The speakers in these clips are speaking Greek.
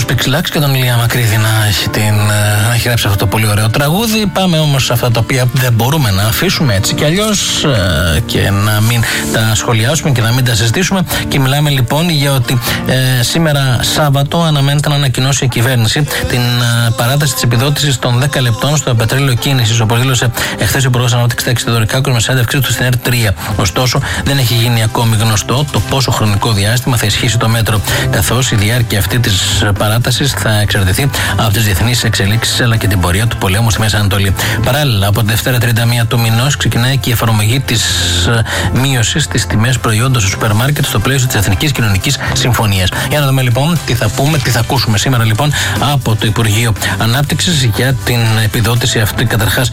Πιξιλάκης και τον Ηλία Μακρύδη να χειρέψει αυτό το πολύ ωραίο τραγούδι. Πάμε όμως σε αυτά τα οποία δεν μπορούμε να αφήσουμε έτσι κι αλλιώς και να μην τα σχολιάσουμε και να μην τα συζητήσουμε. Και μιλάμε λοιπόν για ότι σήμερα Σάββατο αναμένεται να ανακοινώσει η κυβέρνηση την παράταση της επιδότησης των 10 λεπτών στο πετρέλαιο κίνησης, όπως δήλωσε εχθές ο Υπουργός Ανάπτυξης Τάξης Θεοδωρικάκος με συνέντευξή του στην ΕΡΤ3. Ωστόσο, δεν έχει γίνει ακόμη γνωστό το πόσο χρονικό διάστημα θα ισχύσει το μέτρο, καθώς η διάρκεια αυτή της παράτασης θα εξαρτηθεί από τις διεθνείς εξελίξεις αλλά και την πορεία του πολέμου στη Μέση Ανατολή. Παράλληλα, από τη Δευτέρα 31 του μηνός ξεκινάει και η εφαρμογή της μείωσης στις τιμές προϊόντων στο σούπερ μάρκετ στο πλαίσιο της Εθνικής Κοινωνικής Συμφωνίας. Για να δούμε λοιπόν τι θα πούμε, τι θα ακούσουμε σήμερα λοιπόν από το Υπουργείο Ανάπτυξης για την επιδότηση αυτή καταρχάς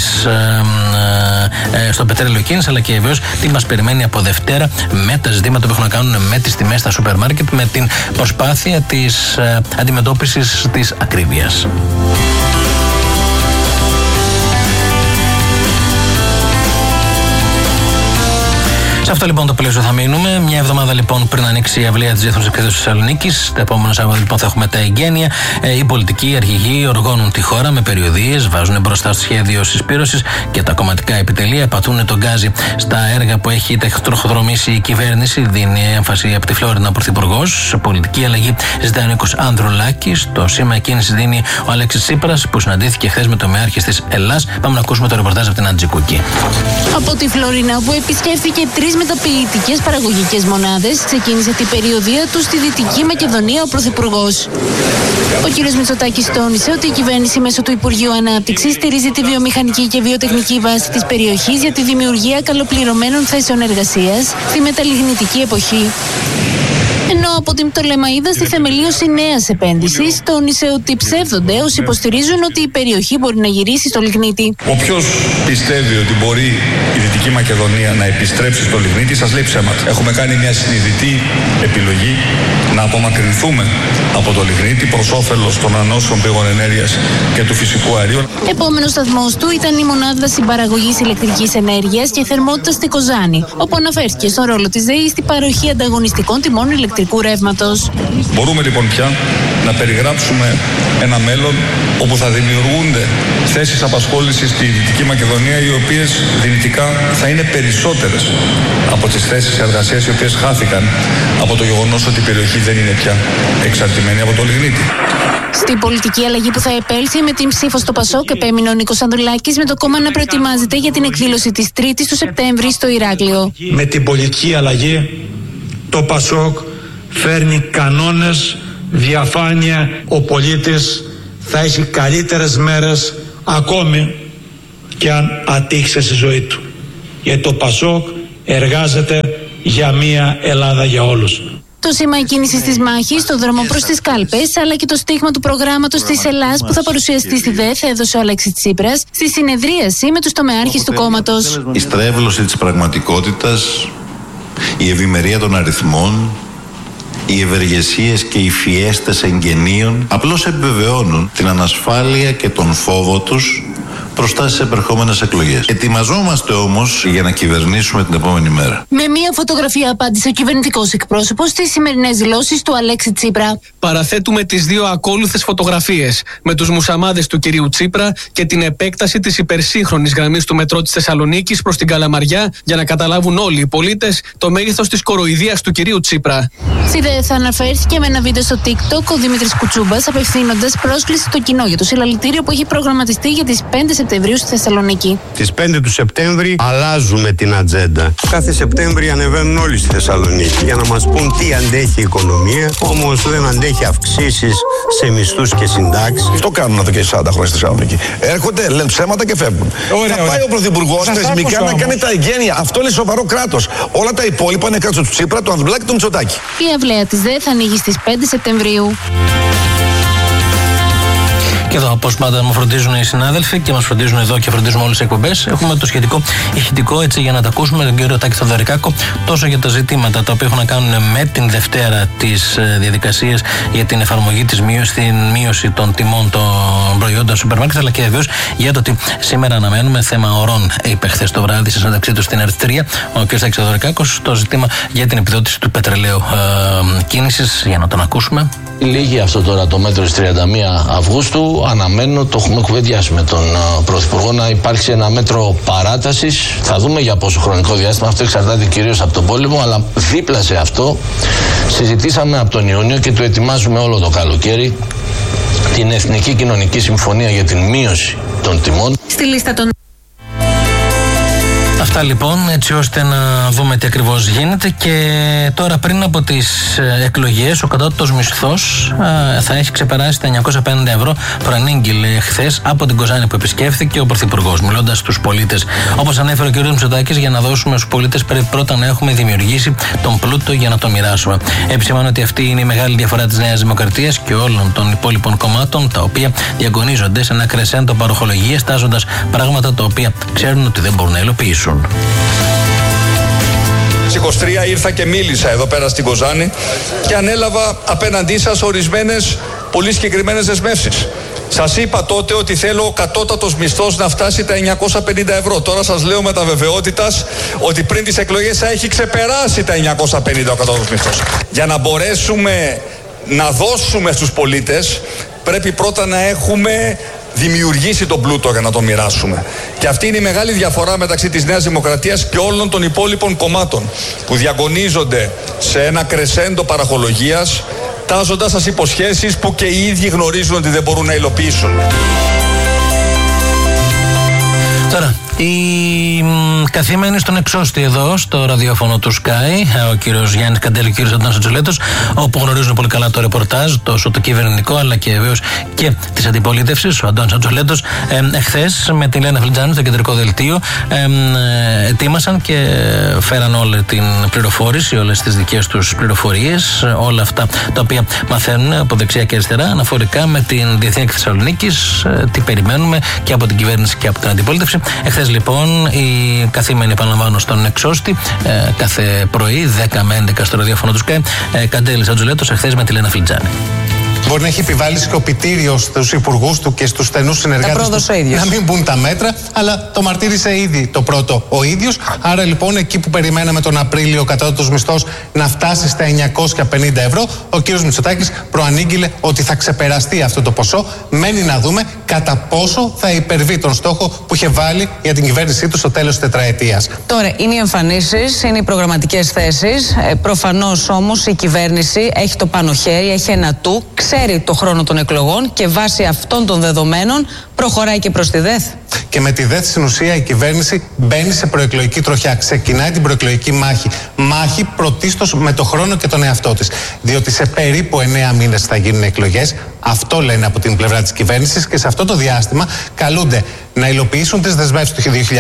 στο πετρέλαιο κίνηση, αλλά και βεβαίως τι μας περιμένει από Δευτέρα με τα ζητήματα που έχουν να κάνουν με τις τιμές στα σούπερ μάρκετ, με την προσπάθεια της αντιμετώπισης της ακρίβειας. Σε αυτό λοιπόν το πλαίσιο θα μείνουμε. Μια εβδομάδα λοιπόν πριν ανοίξει η αυλαία της Διεθνούς Εκδήλωσης της Θεσσαλονίκης. Τα επόμενα Σάββατα λοιπόν θα έχουμε τα εγγένεια. Οι πολιτικοί αρχηγοί οργώνουν τη χώρα με περιοδίες, βάζουν μπροστά στο σχέδιο συσπήρωσης και τα κομματικά επιτελεία πατούν τον γκάζι στα έργα που έχει τροχοδρομήσει η κυβέρνηση. Δίνει έμφαση από τη Φλόρινα ο Πρωθυπουργός. Σε πολιτική αλλαγή ζητάει ο Νίκος Ανδρουλάκης. Το σήμα κίνηση δίνει ο Αλέξης Τσίπρας που συναντήθηκε χθες με το μεάρχης της Ελλάς. Πάμε να ακούσουμε το ρεπορτάζ από την Ατζικούκη. Από τη Φλόρινα, που επισκέφθηκε 3 μεταποιητικές παραγωγικές μονάδες, ξεκίνησε την περιοδία του στη Δυτική Μακεδονία ο Πρωθυπουργός. Ο κ. Μητσοτάκης τόνισε ότι η κυβέρνηση μέσω του Υπουργείου Ανάπτυξης στηρίζει τη βιομηχανική και βιοτεχνική βάση της περιοχής για τη δημιουργία καλοπληρωμένων θέσεων εργασίας στη μεταλλιγνητική εποχή. Ενώ από την Πτολεμαΐδα στη θεμελίωση νέας επένδυσης, τόνισε ότι ψεύδονται όσοι υποστηρίζουν ότι η περιοχή μπορεί να γυρίσει στο λιγνίτη. Όποιος πιστεύει ότι μπορεί η Δυτική Μακεδονία να επιστρέψει στο λιγνίτη, σας λέει ψέματα. Έχουμε κάνει μια συνειδητή επιλογή να απομακρυνθούμε από το λιγνίτη προς όφελος των ανανεώσιμων πηγών ενέργειας και του φυσικού αερίου. Επόμενος σταθμός του ήταν η μονάδα συμπαραγωγής ηλεκτρικής ενέργειας και θερμότητας στη Κοζάνη, όπου αναφέρθηκε στον ρόλο της ΔΕΗ στην παροχή ανταγωνιστικών τιμών ηλεκτρικού ρεύματος. Μπορούμε λοιπόν πια να περιγράψουμε ένα μέλλον όπου θα δημιουργούνται θέσεις απασχόλησης στη Δυτική Μακεδονία, οι οποίες δυνητικά θα είναι περισσότερες από τις θέσεις εργασίας οι οποίες χάθηκαν από το γεγονός ότι η περιοχή δεν είναι πια εξαρτημένη από το λιγνίτη. Στην πολιτική αλλαγή που θα επέλθει με την ψήφο στο Πασόκ, επέμεινε ο Νίκος Ανδρουλάκης με το κόμμα να προετοιμάζεται για την εκδήλωση της 3ης του Σεπτέμβρη στο Ηράκλειο. Με την πολιτική αλλαγή, το Πασόκ φέρνει κανόνες, διαφάνεια. Ο πολίτης θα έχει καλύτερες μέρες ακόμη και αν ατύχησε στη ζωή του. Γιατί το Πασόκ εργάζεται για μια Ελλάδα για όλους. Το σήμα κίνησης της μάχης στο δρόμο προς τις κάλπες, αλλά και το στίγμα του προγράμματος της Ελλάς που θα παρουσιαστεί στη ΔΕΘ, έδωσε ο Αλέξης Τσίπρας στη συνεδρίαση με τους τομεάρχες του κόμματος. Η στρέβλωση της πραγματικότητας, η ευημερία των αριθμών, οι ευεργεσίες και οι φιέστες εγγενείων απλώς επιβεβαιώνουν την ανασφάλεια και τον φόβο τους μπροστά στις επερχόμενες εκλογές. Ετοιμαζόμαστε όμως για να κυβερνήσουμε την επόμενη μέρα. Με μία φωτογραφία απάντησε ο κυβερνητικός εκπρόσωπος στις σημερινές δηλώσεις του Αλέξη Τσίπρα. Παραθέτουμε τις 2 ακόλουθες φωτογραφίες με τους μουσαμάδες του κυρίου Τσίπρα και την επέκταση της υπερσύγχρονης γραμμής του μετρό της Θεσσαλονίκης προς την Καλαμαριά για να καταλάβουν όλοι οι πολίτες το μέγεθος της κοροϊδίας του κυρίου Τσίπρα. Στη ΔΕΘ αναφέρθηκε με ένα βίντεο στο TikTok ο Δημήτρης Κουτσούμπας, απευθύνοντας πρόσκληση στο κοινό για το συλλαλητήριο που έχει προγραμματιστεί για τις 5 Σεπτεμβρίου στη Θεσσαλονίκη. Τις 5 του Σεπτέμβρη αλλάζουμε την ατζέντα. Κάθε Σεπτέμβρη ανεβαίνουν όλοι στη Θεσσαλονίκη για να μας πούν τι αντέχει η οικονομία, όμως δεν αντέχει αυξήσεις σε μισθούς και συντάξεις. Αυτό κάνουν εδώ και 40 χρόνια στη Θεσσαλονίκη. Έρχονται, λένε ψέματα και φεύγουν. Θα πάει ο Πρωθυπουργός θεσμικά να κάνει τα εγγένεια. Αυτό είναι σοβαρό κράτος. Όλα τα υπόλοιπα είναι κράτος του Τσίπρα, του Ανδρουλάκη και του Μητσοτάκη. Η αυλαία της ΔΕΘ ανοίγει στις 5 Σεπτεμβρίου. Και εδώ, όπως πάντα, μου φροντίζουν οι συνάδελφοι και μας φροντίζουν εδώ και φροντίζουμε όλες τις εκπομπές. Έχουμε το σχετικό ηχητικό έτσι για να τα ακούσουμε τον κύριο Τάκη Θοδωρικάκο τόσο για τα ζητήματα τα οποία έχουν να κάνουν με την Δευτέρα τις διαδικασίες για την εφαρμογή της μείωση των τιμών των προϊόντων σούπερ μάρκετ, αλλά και βεβαίως για το ότι σήμερα αναμένουμε θέμα ορών. Είπε χθες το βράδυ στη συνέντευξή του στην ΕΡΤ3 ο κ. Τάκης Θοδωρικάκος το ζήτημα για την επιδότηση του πετρελαίου κίνησης. Για να τον ακούσουμε. Λίγη αυτό τώρα το μέτρο της 31 Αυγούστου. Αναμένω, το έχουμε κουβεντιάσει με τον Πρωθυπουργό, να υπάρξει ένα μέτρο παράτασης. Θα δούμε για πόσο χρονικό διάστημα. Αυτό εξαρτάται κυρίως από τον πόλεμο, αλλά δίπλα σε αυτό συζητήσαμε από τον Ιούνιο και το ετοιμάζουμε όλο το καλοκαίρι την Εθνική Κοινωνική Συμφωνία για την μείωση των τιμών. Στη λίστα των... Αυτά λοιπόν, έτσι ώστε να δούμε τι ακριβώς γίνεται. Και τώρα, πριν από τις εκλογές, ο κατώτατος μισθός θα έχει ξεπεράσει τα 950 ευρώ. Προανήγγειλε χθες από την Κοζάνη που επισκέφθηκε ο Πρωθυπουργός, μιλώντας στους πολίτες. Όπως ανέφερε ο κ. Μητσοτάκης, για να δώσουμε στους πολίτες πρέπει πρώτα να έχουμε δημιουργήσει τον πλούτο για να το μοιράσουμε. Επισημάνω ότι αυτή είναι η μεγάλη διαφορά της Νέας Δημοκρατίας και όλων των υπόλοιπων κομμάτων, τα οποία διαγωνίζονται σε ένα κρεσέντο παροχολογίας, τάζοντας πράγματα τα οποία ξέρουν ότι δεν μπορούν να υλοποιήσουν. Στις 23 ήρθα και μίλησα εδώ πέρα στην Κοζάνη και ανέλαβα απέναντί σας ορισμένες πολύ συγκεκριμένες δεσμεύσεις. Σας είπα τότε ότι θέλω ο κατώτατος μισθός να φτάσει τα 950 ευρώ. Τώρα σας λέω με τα βεβαιότητας ότι πριν τις εκλογές θα έχει ξεπεράσει τα 950 ο κατώτατος μισθός. Για να μπορέσουμε να δώσουμε στους πολίτες πρέπει πρώτα να έχουμε δημιουργήσει τον πλούτο για να το μοιράσουμε. Και αυτή είναι η μεγάλη διαφορά μεταξύ της Νέας Δημοκρατίας και όλων των υπόλοιπων κομμάτων που διαγωνίζονται σε ένα κρεσέντο παραχολογίας, τάζοντας σας υποσχέσεις που και οι ίδιοι γνωρίζουν ότι δεν μπορούν να υλοποιήσουν. Τώρα, οι καθήμενοι στον Εξώστη εδώ, στο ραδιόφωνο του Sky, ο κύριος Γιάννης Καντέλη και ο κύριος Αντώνης Ατζολέτος, όπου γνωρίζουν πολύ καλά το ρεπορτάζ, τόσο το κυβερνητικό αλλά και βεβαίως και της αντιπολίτευσης. Ο Αντώνης Ατζολέτος εχθές με την Λένα Φλιτζάνη στο κεντρικό δελτίο ετοίμασαν και φέραν όλη την πληροφόρηση, όλες τις δικές τους πληροφορίες, όλα αυτά τα οποία μαθαίνουν από δεξιά και αριστερά αναφορικά με την Διεθνή Έκθεση Θεσσαλονίκης, τι περιμένουμε και από την κυβέρνηση και από την αντιπολίτευση. Εχθές λοιπόν οι καθήμενοι, επαναλαμβάνω, στον Εξώστη κάθε πρωί 10 με 11 στο ραδιόφωνο του Sky, Καντέλης Ατζολέτος εχθές με τη Λένα Φλιτζάνη. Μπορεί να έχει επιβάλει σκοπιτήριο στους υπουργούς του και στους στενούς συνεργάτες του να μην μπουν τα μέτρα, αλλά το μαρτύρησε ήδη το πρώτο ο ίδιος. Άρα λοιπόν, εκεί που περιμέναμε τον Απρίλιο ο κατώτατος μισθός να φτάσει στα 950 ευρώ, ο κ. Μητσοτάκης προανήγγειλε ότι θα ξεπεραστεί αυτό το ποσό. Μένει να δούμε κατά πόσο θα υπερβεί τον στόχο που είχε βάλει για την κυβέρνησή του στο τέλος της τετραετίας. Τώρα, είναι οι εμφανίσεις, είναι οι προγραμματικές θέσεις. Προφανώς όμως η κυβέρνηση έχει το πάνω χέρι, έχει ένα του. Ξέρει το χρόνο των εκλογών και βάσει αυτών των δεδομένων προχωράει και προς τη ΔΕΘ. Και με τη ΔΕΘ στην ουσία η κυβέρνηση μπαίνει σε προεκλογική τροχιά. Ξεκινάει την προεκλογική μάχη. Μάχη πρωτίστως με το χρόνο και τον εαυτό της. Διότι σε περίπου 9 μήνες θα γίνουν εκλογές. Αυτό λένε από την πλευρά της κυβέρνησης και σε αυτό το διάστημα καλούνται να υλοποιήσουν τις δεσμεύσεις του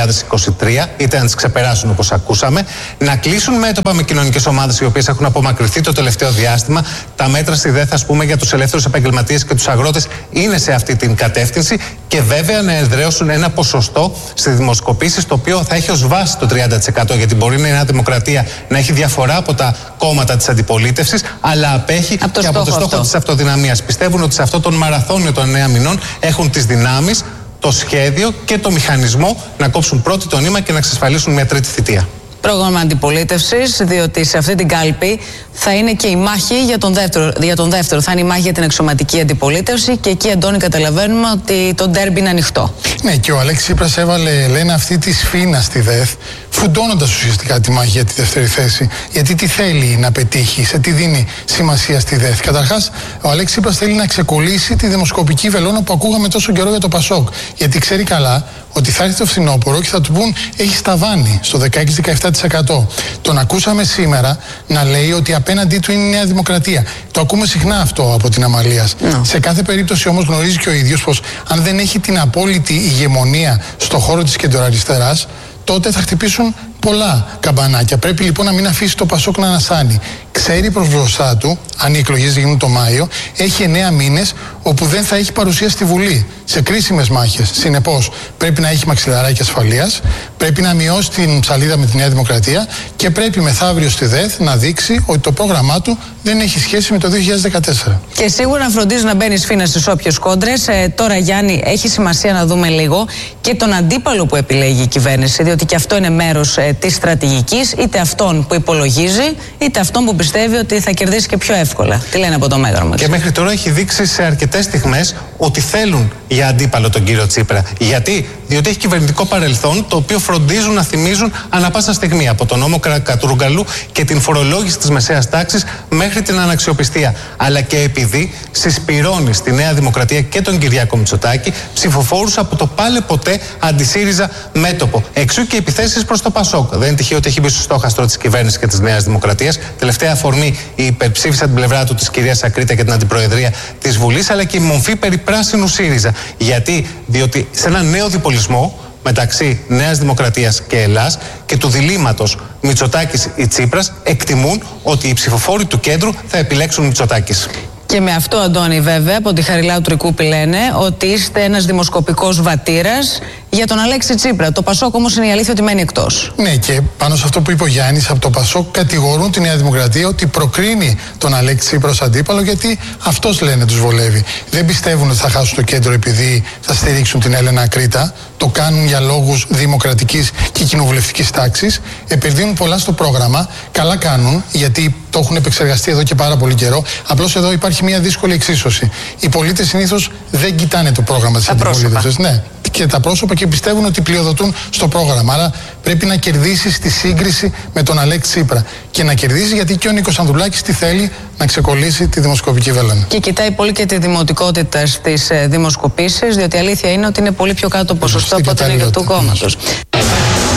2023, είτε να τις ξεπεράσουν όπως ακούσαμε, να κλείσουν μέτωπα με κοινωνικές ομάδες οι οποίες έχουν απομακρυνθεί το τελευταίο διάστημα. Τα μέτρα στη ΔΕΘ, ας πούμε, για τους ελεύθερους επαγγελματίες και τους αγρότες είναι σε αυτή την κατεύθυνση και βέβαια να εδραίωσουν ένα ποσοστό στη δημοσκοπήσεις το οποίο θα έχει ως βάση το 30%. Γιατί μπορεί να είναι μια δημοκρατία να έχει διαφορά από τα κόμματα της αντιπολίτευσης, αλλά απέχει και από το στόχο της αυτοδυναμίας. Πιστεύουν ότι σε αυτό τον μαραθώνιο των 9 μηνών έχουν τις δυνάμεις, το σχέδιο και το μηχανισμό να κόψουν πρώτη το νήμα και να εξασφαλίσουν μια τρίτη θητεία. Πρόγραμμα αντιπολίτευσης, διότι σε αυτή την κάλπη θα είναι και η μάχη για τον δεύτερο. Θα είναι η μάχη για την εξωματική αντιπολίτευση και εκεί, Αντώνη, καταλαβαίνουμε ότι το ντέρμπι είναι ανοιχτό. Ναι, και ο Αλέξης Τσίπρας έβαλε, λένε, αυτή τη σφήνα στη ΔΕΘ, φουντώνοντας ουσιαστικά τη μάχη για τη δεύτερη θέση. Γιατί τι θέλει να πετύχει, σε τι δίνει σημασία στη ΔΕΘ. Καταρχάς, ο Αλέξης Τσίπρας θέλει να ξεκολλήσει τη δημοσκοπική βελόνα που ακούγαμε τόσο καιρό για το ΠΑΣΟΚ. Γιατί ξέρει καλά ότι θα έρθει το φθινόπωρο και θα του πούν έχει σταβάνει στο 16-17%. Τον ακούσαμε σήμερα να λέει ότι απέναντί του είναι η Νέα Δημοκρατία. Το ακούμε συχνά αυτό από την Αμαλίας. Σε κάθε περίπτωση όμως γνωρίζει και ο ίδιος πως αν δεν έχει την απόλυτη ηγεμονία στο χώρο της κεντροαριστεράς, τότε θα χτυπήσουν πολλά καμπανάκια. Πρέπει λοιπόν να μην αφήσει το ΠΑΣΟΚ να ανασάνει. ξέρει προς μπροστά του, αν οι εκλογές γίνουν το Μάιο, έχει 9 μήνες όπου δεν θα έχει παρουσία στη Βουλή σε κρίσιμες μάχες. Συνεπώς, πρέπει να έχει μαξιλαράκι ασφαλείας, πρέπει να μειώσει την ψαλίδα με τη Νέα Δημοκρατία και πρέπει μεθαύριο στη ΔΕΘ να δείξει ότι το πρόγραμμά του δεν έχει σχέση με το 2014. Και σίγουρα να φροντίζει να μπαίνει σφήνα στις όποιες κόντρες. Τώρα, Γιάννη, έχει σημασία να δούμε λίγο και τον αντίπαλο που επιλέγει η κυβέρνηση, διότι και αυτό είναι μέρος της στρατηγικής, είτε αυτόν που υπολογίζει, είτε αυτόν που πιστεύει ότι θα κερδίσει και πιο εύκολα. Τι λένε από το Μέγαρο. Και μέχρι τώρα έχει δείξει σε αρκετές στιγμές ότι θέλουν για αντίπαλο τον κύριο Τσίπρα. Γιατί? Διότι έχει κυβερνητικό παρελθόν, το οποίο φροντίζουν να θυμίζουν ανά πάσα στιγμή. Από τον νόμο Κατρούγκαλου και την φορολόγηση της μεσαίας τάξης μέχρι την αναξιοπιστία. Αλλά και επειδή συσπυρώνει στη Νέα Δημοκρατία και τον Κυριάκο Μητσοτάκη ψηφοφόρους από το πάλε ποτέ αντισύριζα μέτωπο. Εξού και επιθέσεις προς το Πασόκ. Δεν είναι τυχαίο ότι έχει μπει στο στόχαστρο της κυβέρνησης και της Νέας Δημοκρατίας. Τελευταία αφορμή υπερψήφισε την πλευρά του της κυρίας Ακρίτα και την αντιπροεδρία της Βουλής, αλλά και η μομφή περί πράσινου ΣΥΡΙΖΑ. Γιατί? Διότι σε ένα νέο διπολισμό μεταξύ Νέας Δημοκρατίας και Ελλάς και του διλήμματος Μητσοτάκης ή Τσίπρας εκτιμούν ότι οι ψηφοφόροι του κέντρου θα επιλέξουν Μητσοτάκης. Και με αυτό, Αντώνη, βέβαια, από τη Χαριλάου Τρικούπη λένε ότι είστε ένας δημοσκοπικός βατήρας για τον Αλέξη Τσίπρα. Το Πασόκ όμως είναι η αλήθεια ότι μένει εκτός. Ναι, και πάνω σε αυτό που είπε ο Γιάννης, από το Πασόκ κατηγορούν τη Νέα Δημοκρατία ότι προκρίνει τον Αλέξη Τσίπρα ως αντίπαλο, γιατί αυτός, λένε, τους βολεύει. Δεν πιστεύουν ότι θα χάσουν το κέντρο επειδή θα στηρίξουν την Έλενα Ακρίτα. Το κάνουν για λόγους δημοκρατικής και κοινοβουλευτικής τάξης. Επενδύουν πολλά στο πρόγραμμα. Καλά κάνουν, γιατί το έχουν επεξεργαστεί εδώ και πάρα πολύ καιρό. Απλώς εδώ υπάρχει μια δύσκολη εξίσωση. Οι πολίτες συνήθως δεν κοιτάνε το πρόγραμμα της αντιπολίτευσης. Ναι, και τα πρόσωπα και πιστεύουν ότι πλειοδοτούν στο πρόγραμμα. Άρα πρέπει να κερδίσει στη σύγκριση με τον Αλέξη Τσίπρα. Και να κερδίσει γιατί και ο Νίκος Ανδρουλάκης τι θέλει, να ξεκολλήσει τη δημοσκοπική βέλανα. Και κοιτάει πολύ και τη δημοτικότητα στις δημοσκοπήσεις, διότι η αλήθεια είναι ότι είναι πολύ πιο κάτω ποσοστό από την ηγεσία του κόμματος.